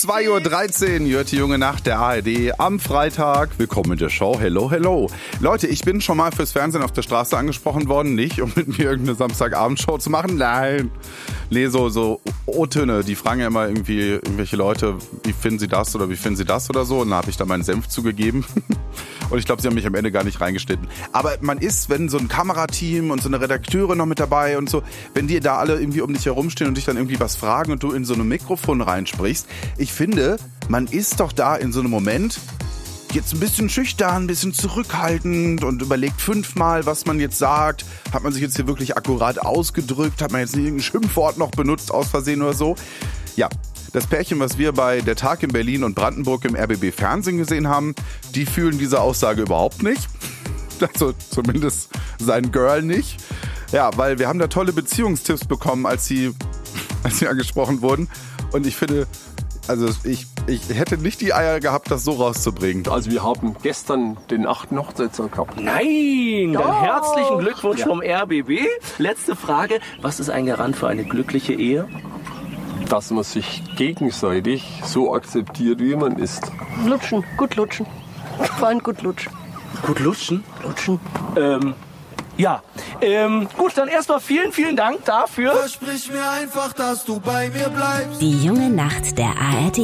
2:13 Uhr, hört die junge Nacht der ARD am Freitag. Willkommen in der Show. Hello, hello. Leute, ich bin schon mal fürs Fernsehen auf der Straße angesprochen worden. Nicht, um mit mir irgendeine Samstagabendshow zu machen. Nein. Nee, so O-Töne, die fragen ja immer irgendwie irgendwelche Leute, wie finden sie das oder wie finden sie das oder so. Und da habe ich da meinen Senf zugegeben. Und ich glaube, sie haben mich am Ende gar nicht reingeschnitten. Aber man ist, wenn so ein Kamerateam und so eine Redakteure noch mit dabei und so, wenn die da alle irgendwie um dich herumstehen und dich dann irgendwie was fragen und du in so ein Mikrofon reinsprichst. Ich finde, man ist doch da in so einem Moment jetzt ein bisschen schüchtern, ein bisschen zurückhaltend und überlegt 5-mal, was man jetzt sagt. Hat man sich jetzt hier wirklich akkurat ausgedrückt? Hat man jetzt nicht irgendein Schimpfwort noch benutzt aus Versehen oder so? Ja. Das Pärchen, was wir bei Der Tag in Berlin und Brandenburg im RBB Fernsehen gesehen haben, die fühlen diese Aussage überhaupt nicht. Also zumindest sein Girl nicht. Ja, weil wir haben da tolle Beziehungstipps bekommen, als sie angesprochen wurden. Und ich finde, also ich hätte nicht die Eier gehabt, das so rauszubringen. Also wir haben gestern den 8. Hochzeitstag gehabt. Nein, dann herzlichen Glückwunsch vom RBB. Letzte Frage, was ist ein Garant für eine glückliche Ehe? Dass man sich gegenseitig so akzeptiert, wie man ist. Lutschen, gut lutschen. Vor allem gut lutschen. Gut lutschen? Lutschen. Gut, dann erstmal vielen Dank dafür. Versprich mir einfach, dass du bei mir bleibst. Die junge Nacht der ARD.